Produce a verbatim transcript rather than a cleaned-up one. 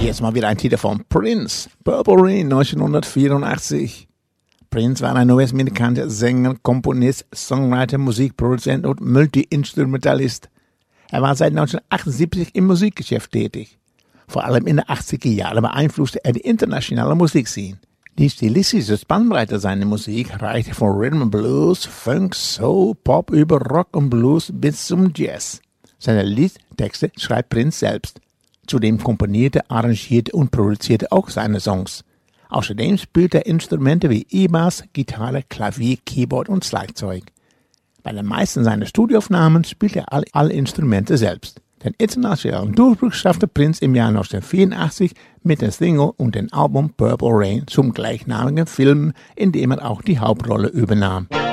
Jetzt mal wieder ein Titel von Prince, Purple Rain neunzehnhundertvierundachtzig. Prince war ein US-amerikanischer Sänger, Komponist, Songwriter, Musikproduzent und Multi-Instrumentalist. Er war seit neunzehnhundertachtundsiebzig im Musikgeschäft tätig. Vor allem in den achtziger Jahren beeinflusste er die internationale Musikszene. Die stilistische Spannbreite seiner Musik reichte von Rhythm and Blues, Funk, Soul, Pop über Rock und Blues bis zum Jazz. Seine Liedtexte schreibt Prince selbst. Zudem komponierte, arrangierte und produzierte auch seine Songs. Außerdem spielte er Instrumente wie E-Bass, Gitarre, Klavier, Keyboard und Schlagzeug. Bei den meisten seiner Studioaufnahmen spielte er alle, alle Instrumente selbst. Den internationalen Durchbruch schaffte Prince im Jahr neunzehnhundertvierundachtzig mit der Single und dem Album Purple Rain zum gleichnamigen Film, in dem er auch die Hauptrolle übernahm.